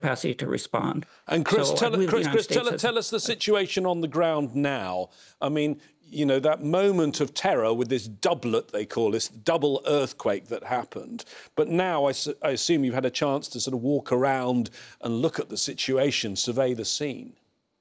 capacity to respond. And Chris, so tell us the situation on the ground now. I mean, you know, that moment of terror with this doublet, they call this double earthquake that happened. But now I assume you've had a chance to sort of walk around and look at the situation, survey the scene.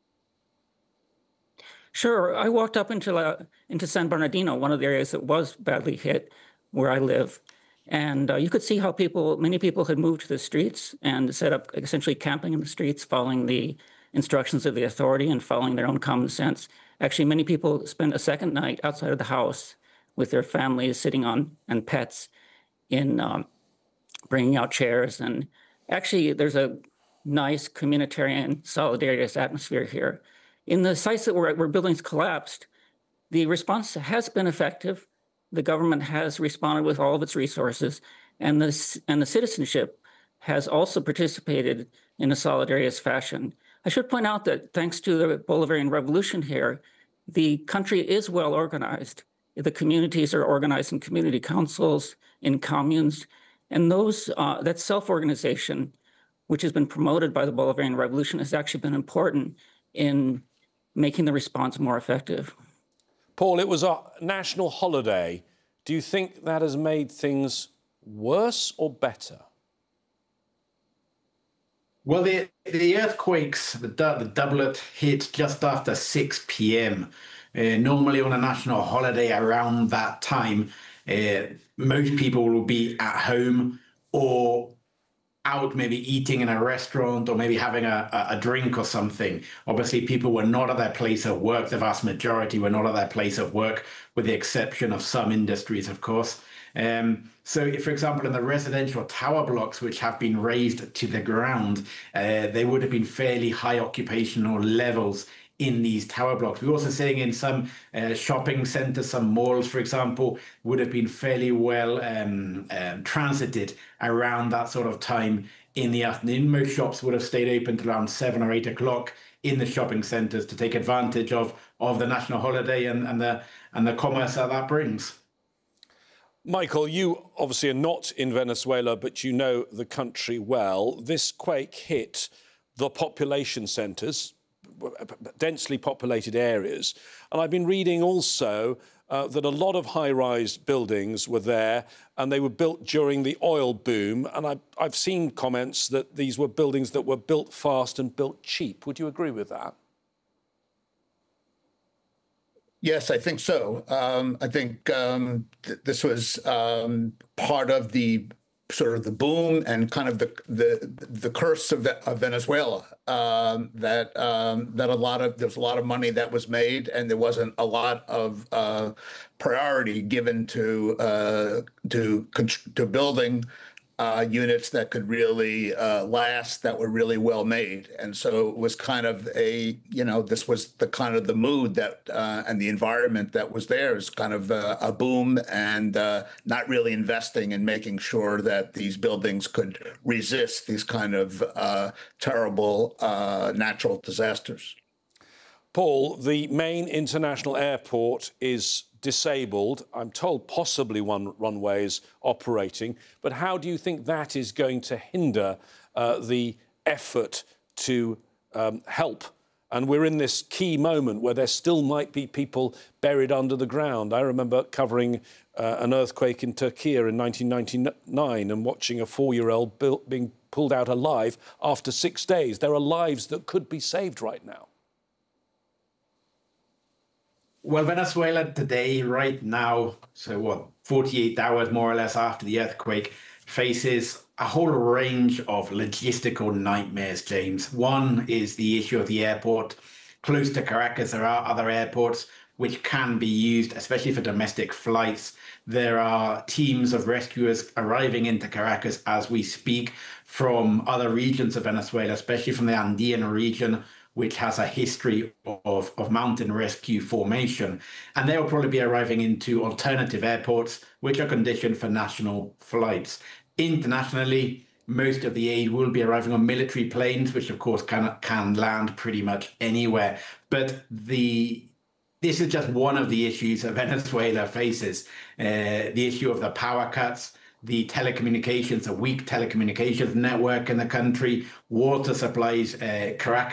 Sure. I walked up into San Bernardino, one of the areas that was badly hit where I live. And you could see how many people had moved to the streets and set up essentially camping in the streets, following the instructions of the authority and following their own common sense. Actually, many people spent a second night outside of the house with their families sitting on and pets in bringing out chairs. And actually, there's a nice communitarian, solidarious atmosphere here. In the sites where buildings collapsed, the response has been effective. The government has responded with all of its resources, and the citizenship has also participated in a solidarious fashion. I should point out that thanks to the Bolivarian Revolution here, the country is well organized. The communities are organized in community councils, in communes, and that self-organization, which has been promoted by the Bolivarian Revolution, has actually been important in making the response more effective. Paul, it was a national holiday. Do you think that has made things worse or better? Well, the earthquakes, the doublet hit just after 6 p.m. Normally on a national holiday around that time, most people will be at home or out maybe eating in a restaurant or maybe having a drink or something. Obviously, people were not at their place of work. The vast majority were not at their place of work, with the exception of some industries, of course. So, if, for example, in the residential tower blocks, which have been razed to the ground, they would have been fairly high occupational levels in these tower blocks. We're also seeing in some shopping centers, some malls, for example, would have been fairly well transited around that sort of time in the afternoon. Most shops would have stayed open till around 7 or 8 o'clock in the shopping centers to take advantage of the national holiday and the commerce that brings. Michael, you obviously are not in Venezuela, but you know the country well. This quake hit the population centres, densely populated areas. And I've been reading also that a lot of high-rise buildings were there and they were built during the oil boom. And I've seen comments that these were buildings that were built fast and built cheap. Would you agree with that? Yes, I think so. I think this was part of the sort of the boom and kind of the curse of Venezuela. There's a lot of money that was made, and there wasn't a lot of priority given to building units that could really last, that were really well made. And so it was kind of this was the kind of the mood that and the environment that was there is kind of a boom, and not really investing in making sure that these buildings could resist these kind of terrible natural disasters. Paul, the main international airport is disabled. I'm told possibly one runway is operating. But how do you think that is going to hinder the effort to help? And we're in this key moment where there still might be people buried under the ground. I remember covering an earthquake in Turkey in 1999 and watching a 4-year-old being pulled out alive after 6 days. There are lives that could be saved right now. Well, Venezuela today, right now, so 48 hours more or less after the earthquake, faces a whole range of logistical nightmares, James. One is the issue of the airport. Close to Caracas, there are other airports which can be used, especially for domestic flights. There are teams of rescuers arriving into Caracas as we speak from other regions of Venezuela, especially from the Andean region, which has a history of mountain rescue formation. And they'll probably be arriving into alternative airports, which are conditioned for national flights. Internationally, most of the aid will be arriving on military planes, which of course can land pretty much anywhere. But this is just one of the issues that Venezuela faces. The issue of the power cuts, the telecommunications, a weak telecommunications network in the country, water supplies, Caracas